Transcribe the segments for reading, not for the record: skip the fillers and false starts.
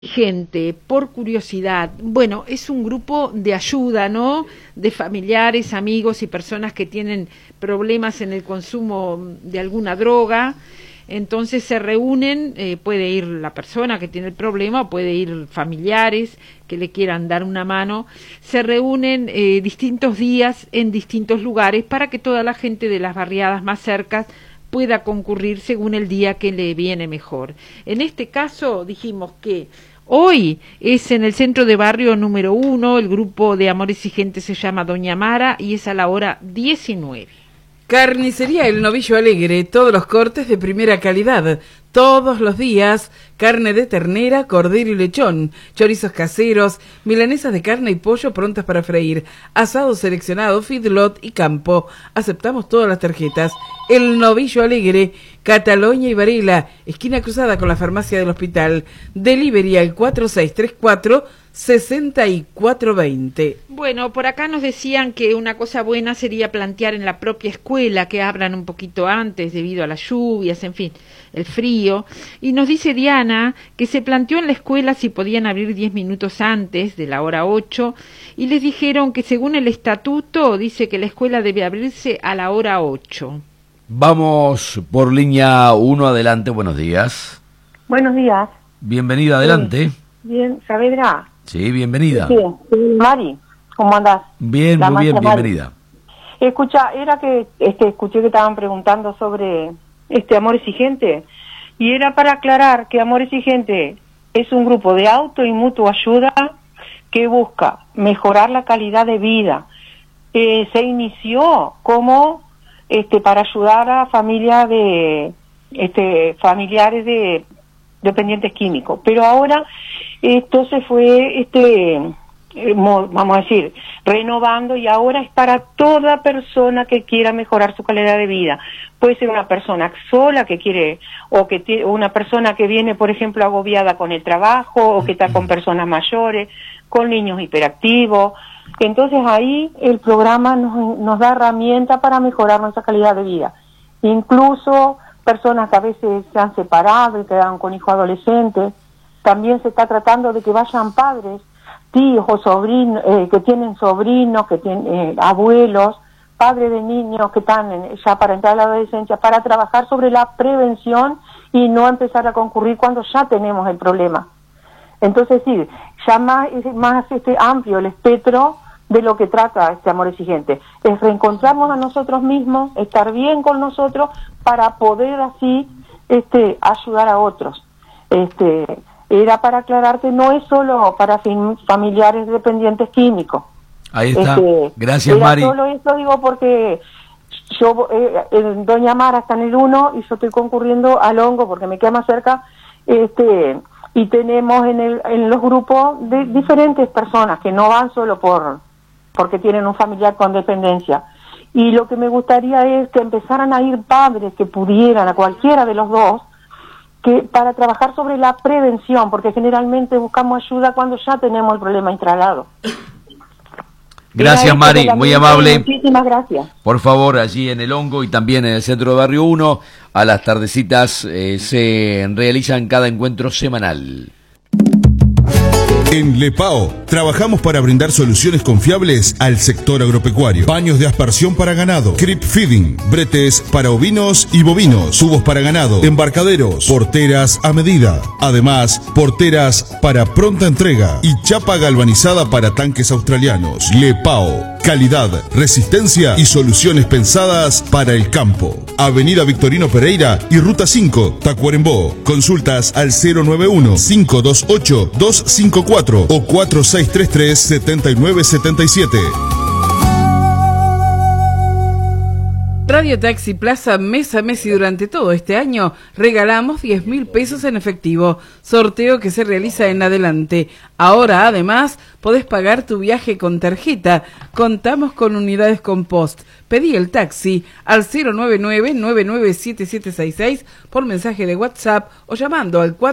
Gente, por curiosidad, bueno, es un grupo de ayuda, ¿no? De familiares, amigos y personas que tienen problemas en el consumo de alguna droga. Entonces se reúnen, puede ir la persona que tiene el problema, o puede ir familiares que le quieran dar una mano. Se reúnen distintos días en distintos lugares para que toda la gente de las barriadas más cercas pueda concurrir según el día que le viene mejor. En este caso dijimos que hoy es en el centro de barrio número 1, el grupo de Amores y Gente se llama Doña Mara y es a la hora 19. Carnicería El Novillo Alegre, todos los cortes de primera calidad, todos los días, carne de ternera, cordero y lechón, chorizos caseros, milanesas de carne y pollo prontas para freír, asado seleccionado, feedlot y campo. Aceptamos todas las tarjetas. El Novillo Alegre, Cataluña y Varela, esquina cruzada con la farmacia del hospital. Delivery al 4634-6420. Bueno, por acá nos decían que una cosa buena sería plantear en la propia escuela, que abran un poquito antes debido a las lluvias, en fin, el frío. Y nos dice Diana que se planteó en la escuela si podían abrir 10 minutos antes de la hora 8 y les dijeron que según el estatuto dice que la escuela debe abrirse a la hora 8. Vamos por línea 1, adelante, buenos días. Buenos días. Bienvenida, adelante. Sí. Bien, Saavedra. Sí, bienvenida. Sí, Mari, ¿cómo andás? Bien, muy bien, bienvenida. Escucha, era que escuché que estaban preguntando sobre Amores y Gente, y era para aclarar que Amores y Gente es un grupo de auto y mutua ayuda que busca mejorar la calidad de vida. Se inició como para ayudar a familias de familiares de dependientes químicos, pero ahora esto se fue vamos a decir, renovando, y ahora es para toda persona que quiera mejorar su calidad de vida. Puede ser una persona sola que quiere, o una persona que viene, por ejemplo, agobiada con el trabajo, o que está con personas mayores, con niños hiperactivos. Entonces ahí el programa nos da herramientas para mejorar nuestra calidad de vida. Incluso personas que a veces se han separado y quedan con hijos adolescentes. También se está tratando de que vayan padres, tíos o sobrinos, que tienen sobrinos, que tienen abuelos, padres de niños que están ya para entrar a la adolescencia, para trabajar sobre la prevención y no empezar a concurrir cuando ya tenemos el problema. Entonces sí, ya más amplio el espectro de lo que trata Amor Exigente. Es reencontrarnos a nosotros mismos, estar bien con nosotros para poder así ayudar a otros. Era para aclarar que no es solo para familiares dependientes químicos. Ahí está. Gracias, Mari. Solo eso digo porque yo, Doña Mara está en el 1 y yo estoy concurriendo al Hongo porque me queda más cerca, y tenemos en los grupos de diferentes personas que no van solo porque tienen un familiar con dependencia. Y lo que me gustaría es que empezaran a ir padres que pudieran, a cualquiera de los dos, que para trabajar sobre la prevención, porque generalmente buscamos ayuda cuando ya tenemos el problema instalado. Gracias, Mari, muy amable. Muchísimas gracias. Por favor, allí en el Hongo y también en el centro de Barrio 1, a las tardecitas se realizan cada encuentro semanal. En Lepao, trabajamos para brindar soluciones confiables al sector agropecuario. Baños de aspersión para ganado, creep feeding, bretes para ovinos y bovinos, tubos para ganado, embarcaderos, porteras a medida. Además, porteras para pronta entrega y chapa galvanizada para tanques australianos. Lepao, calidad, resistencia y soluciones pensadas para el campo. Avenida Victorino Pereira y Ruta 5, Tacuarembó. Consultas al 091-528-254 o 4633-7977. Radio Taxi Plaza, mes a mes y durante todo este año regalamos 10.000 pesos en efectivo, sorteo que se realiza en adelante. Ahora además podés pagar tu viaje con tarjeta, contamos con unidades con post. Pedí el taxi al 099-997766 por mensaje de WhatsApp o llamando al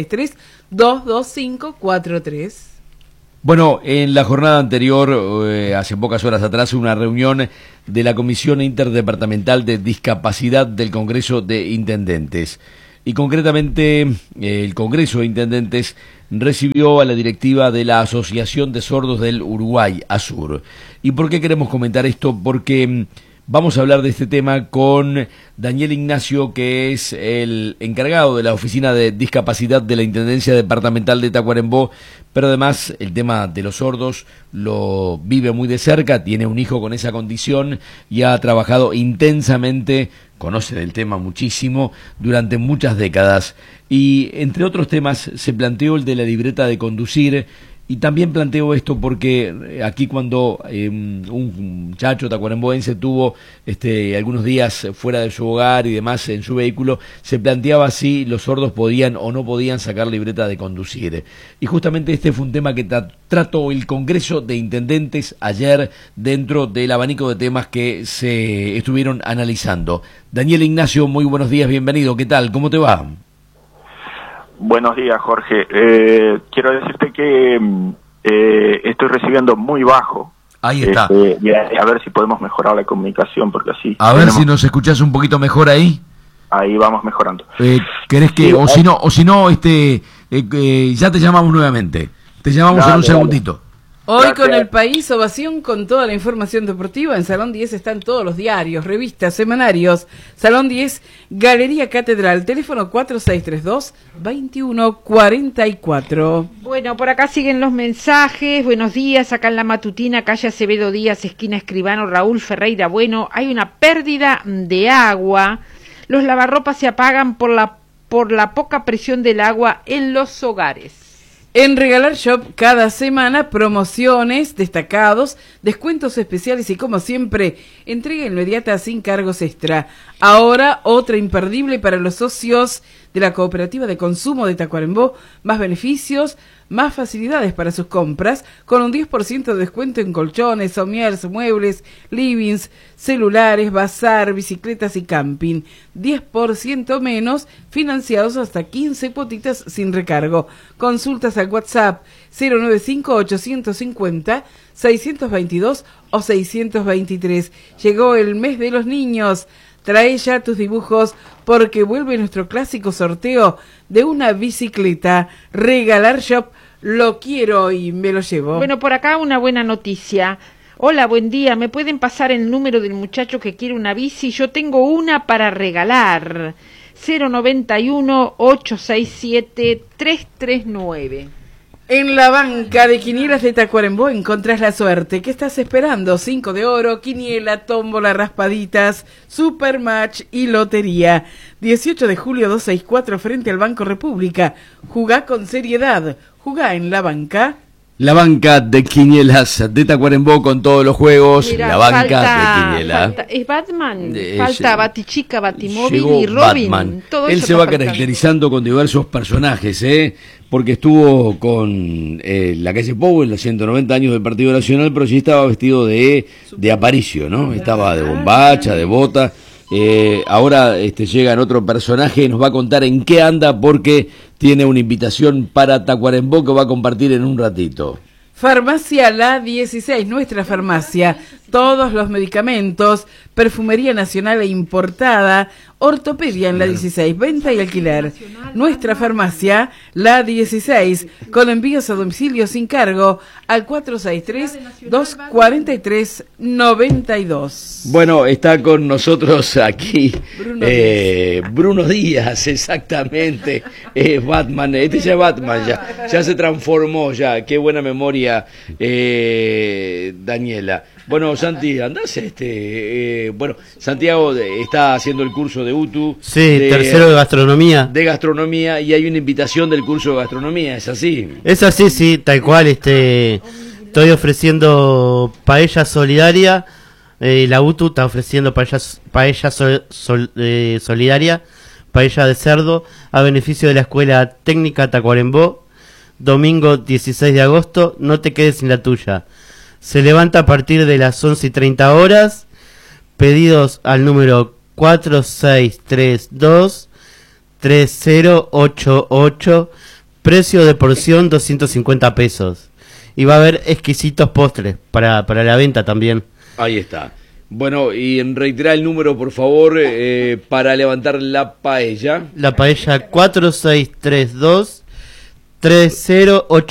463-22543. Bueno, en la jornada anterior, hace pocas horas atrás, una reunión de la Comisión Interdepartamental de Discapacidad del Congreso de Intendentes. y concretamente el Congreso de Intendentes recibió a la directiva de la Asociación de Sordos del Uruguay, ASUR. ¿Y por qué queremos comentar esto? Porque vamos a hablar de este tema con Daniel Ignacio, que es el encargado de la Oficina de Discapacidad de la Intendencia Departamental de Tacuarembó, pero además el tema de los sordos lo vive muy de cerca, tiene un hijo con esa condición y ha trabajado intensamente, conoce del tema muchísimo, durante muchas décadas. Y entre otros temas se planteó el de la libreta de conducir. Y también planteo esto porque aquí cuando un muchacho tacuaremboense tuvo algunos días fuera de su hogar y demás en su vehículo, se planteaba si los sordos podían o no podían sacar libreta de conducir. Y justamente este fue un tema que trató el Congreso de Intendentes ayer dentro del abanico de temas que se estuvieron analizando. Daniel Ignacio, muy buenos días, bienvenido. ¿Qué tal? ¿Cómo te va? Buenos días, Jorge. Quiero decirte que estoy recibiendo muy bajo. Ahí está. Y a ver si podemos mejorar la comunicación, porque así... A ver si nos escuchás un poquito mejor ahí. Ahí vamos mejorando. ¿Querés que, sí, o si no, ya te llamamos nuevamente? Te llamamos en un segundito. Hoy Gracias. con El País, ovación con toda la información deportiva. En Salón 10 están todos los diarios, revistas, semanarios. Salón 10, Galería Catedral, teléfono 4632-2144. Bueno, por acá siguen los mensajes. Buenos días, acá en la matutina, calle Acevedo Díaz, esquina Escribano, Raúl Ferreira. Bueno, hay una pérdida de agua. Los lavarropas se apagan por la poca presión del agua en los hogares. En Regalar Shop, cada semana, promociones, destacados, descuentos especiales y, como siempre, entrega inmediata sin cargos extra. Ahora, otra imperdible para los socios de la Cooperativa de Consumo de Tacuarembó. Más beneficios, más facilidades para sus compras, con un 10% de descuento en colchones, somiers, muebles, livings, celulares, bazar, bicicletas y camping. 10% menos, financiados hasta 15 cuotitas sin recargo. Consultas al WhatsApp 095-850-622 o 623. Llegó el mes de los niños. Trae ya tus dibujos porque vuelve nuestro clásico sorteo de una bicicleta. Regalar Shop, lo quiero y me lo llevo. Bueno, por acá una buena noticia. Hola, buen día. ¿Me pueden pasar el número del muchacho que quiere una bici? Yo tengo una para regalar. 091-867-339. En la banca de quinielas de Tacuarembó encontrás la suerte. ¿Qué estás esperando? 5 de oro, quiniela, tómbola, raspaditas, supermatch y lotería. 18 de julio 264 frente al Banco República. Jugá con seriedad. Jugá en la banca. La banca de quinielas de Tacuarembó con todos los juegos. Mirá, la banca de quiniela. ¿Es Batman? Falta Batichica, Batimóvil Llegó y Robin. Batman. Todo Él eso se está va faltando. caracterizando con diversos personajes, porque estuvo con la calle Powell, los 190 años del Partido Nacional, pero sí estaba vestido de Aparicio, ¿no? Estaba de bombacha, de bota. Ahora llega otro personaje, nos va a contar en qué anda porque tiene una invitación para Tacuarembó que va a compartir en un ratito. Farmacia La 16, nuestra farmacia. Todos los medicamentos, perfumería nacional e importada, ortopedia en La 16, venta y alquiler. Nuestra farmacia La 16, con envíos a domicilio sin cargo al 463-243-92. Bueno, está con nosotros aquí Bruno Díaz, exactamente. Es Batman, ya es Batman, ya se transformó, ya. Qué buena memoria, Daniela. Bueno, Santi, andás, bueno, Santiago está haciendo el curso de UTU. Sí, tercero de gastronomía. De gastronomía, y hay una invitación del curso de gastronomía, ¿es así? Es así, sí, tal cual, estoy ofreciendo paella solidaria, la UTU está ofreciendo paella solidaria, paella de cerdo, a beneficio de la Escuela Técnica Tacuarembó, domingo 16 de agosto, no te quedes sin la tuya. Se levanta a partir de las 11:30, pedidos al número 4632-3088, precio de porción 250 pesos. Y va a haber exquisitos postres para la venta también. Ahí está. Bueno, y reiterar el número, por favor, para levantar la paella. La paella 4632 308